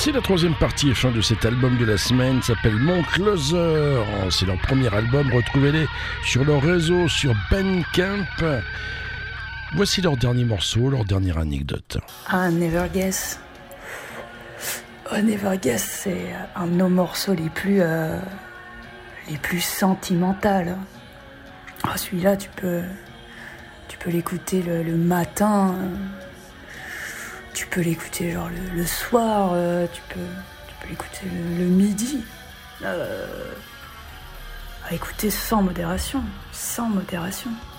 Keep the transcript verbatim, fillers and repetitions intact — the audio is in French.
Voici la troisième partie et fin de cet album de la semaine, s'appelle Mon Closer. C'est leur premier album, retrouvez-les sur leur réseau, sur Bandcamp. Voici leur dernier morceau, leur dernière anecdote. Ah, Never Guess. Oh, Never Guess, c'est un de nos morceaux les plus, euh, les plus sentimentaux. Oh, celui-là, tu peux, tu peux l'écouter le, le matin. Tu peux l'écouter genre le, le soir, euh, tu, peux, tu peux l'écouter le, le midi. Euh, à écouter sans modération, sans modération.